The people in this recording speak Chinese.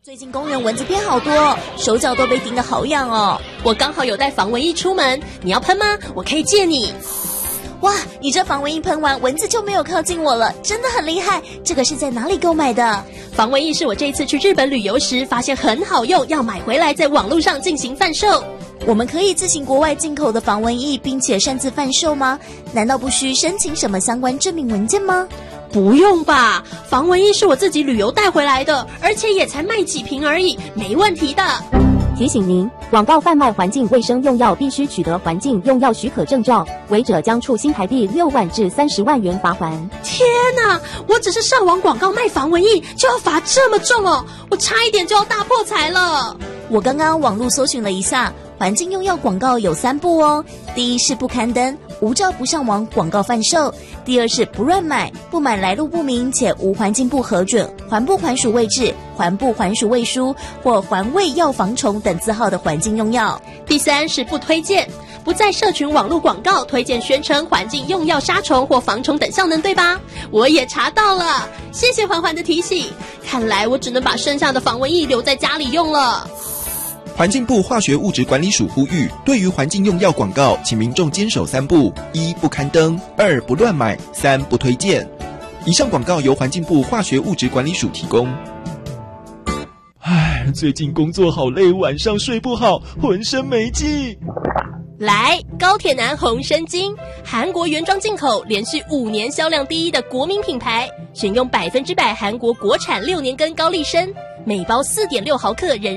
最近公园蚊子变好多，手脚都被叮得好痒哦。 我刚好有带防蚊液出门，你要喷吗？我可以借你。 哇，你这防蚊液喷完，蚊子就没有靠近我了，真的很厉害。这个是在哪里购买的？ 防蚊液是我这一次去日本旅游时发现很好用，要买回来在网络上进行贩售。 我们可以自行国外进口的防蚊液，并且擅自贩售吗？难道不需申请什么相关证明文件吗？ 不用吧，防蚊液是我自己旅游带回来的，而且也才卖几瓶而已，没问题的。 提醒您，广告贩卖环境卫生用药必须取得环境用药许可证照，违者将处新台币6万至30万元罚锾。 天哪，我只是上网广告卖防蚊液就要罚这么重哦，我差一点就要大破财了。 我刚刚网络搜寻了一下，环境用药广告有3步哦。第一是不刊登，无照不上网广告贩售；第二是不乱买，不买来路不明且无环境部核准、环部环署卫制、环部环署卫书或环卫药防虫等字号的环境用药； 第三是不推荐，不在社群网络广告推荐宣称环境用药杀虫或防虫等效能，对吧？我也查到了，谢谢环环的提醒。看来我只能把剩下的防蚊液留在家里用了。 环境部化学物质管理署呼吁，对于环境用药广告，请民众坚守3步：1不刊登，2不乱买，3不推荐。以上广告由环境部化学物质管理署提供。 最近工作好累，晚上睡不好，浑身没劲。 来，高铁男红参精，韩国原装进口，连续5年销量第1的国民品牌，选用100%韩国国产6年根高丽参，每包4.6毫克人